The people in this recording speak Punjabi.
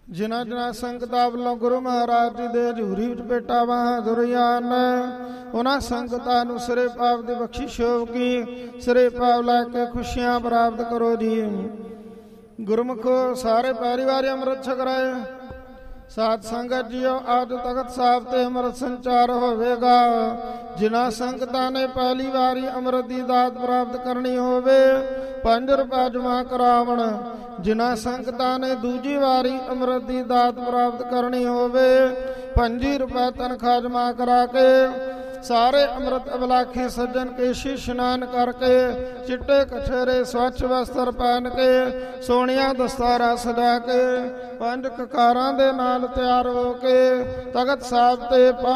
ਜਿਨ੍ਹਾਂ ਜਿਨ੍ਹਾਂ ਸੰਗਤਾਂ ਵੱਲੋਂ ਗੁਰੂ ਮਹਾਰਾਜ ਜੀ ਦੇ ਹਜ਼ੂਰੀ ਵਿੱਚ ਭੇਟਾ ਬਹਾਦੁਰੀਆਂ ਨੇ, ਉਹਨਾਂ ਸੰਗਤਾਂ ਨੂੰ ਸਿਰੇ ਪਾਪ ਦੀ ਬਖਸ਼ਿਸ਼ ਹੋਵੇਗੀ। ਸਿਰੇ ਪਾਪ ਲੈ ਕੇ ਖੁਸ਼ੀਆਂ ਪ੍ਰਾਪਤ ਕਰੋ ਜੀ। ਗੁਰਮੁਖੋ ਸਾਰੇ ਪਰਿਵਾਰ ਅੰਮ੍ਰਿਤ ਛਕ ਰਹੇ। ਸਾਧ ਸੰਗਤ ਜੀਓ, ਅੱਜ ਤਖਤ ਸਾਹਿਬ ਤੇ ਅੰਮ੍ਰਿਤ ਸੰਚਾਰ ਹੋਵੇਗਾ। ਜਿਨ੍ਹਾਂ ਸੰਗਤਾਂ ਨੇ ਪਹਿਲੀ ਵਾਰੀ ਅੰਮ੍ਰਿਤ ਦੀ ਦਾਤ ਪ੍ਰਾਪਤ ਕਰਨੀ ਹੋਵੇ 5 ਰੁਪਏ ਜਮ੍ਹਾਂ ਕਰਾਵਣ। ਜਿਨ੍ਹਾਂ ਸੰਗਤਾਂ ਨੇ ਦੂਜੀ ਵਾਰੀ ਅੰਮ੍ਰਿਤ ਦੀ ਦਾਤ ਪ੍ਰਾਪਤ ਕਰਨੀ ਹੋਵੇ 25 ਰੁਪਏ ਤਨਖਾਹ ਜਮ੍ਹਾਂ ਕਰਾ ਕੇ ਸਾਰੇ ਅੰਮ੍ਰਿਤ ਅਬਲਾਖੀ ਸੱਜਣ ਕੇਸ਼ੀ ਇਸ਼ਨਾਨ ਕਰਕੇ ਚਿੱਟੇ ਕਛੇਰੇ ਸਵੱਛ ਵਸਤਰ ਪਹਿਨ ਕੇ ਸੋਹਣੀਆਂ ਦਸਤਾਰਾਂ ਸਜਾ ਕੇ 5 ਕਕਾਰਾਂ ਦੇ ਨਾਲ ਤਿਆਰ ਹੋ ਕੇ ਤਖਤ ਸਾਹਿਬ ਤੇ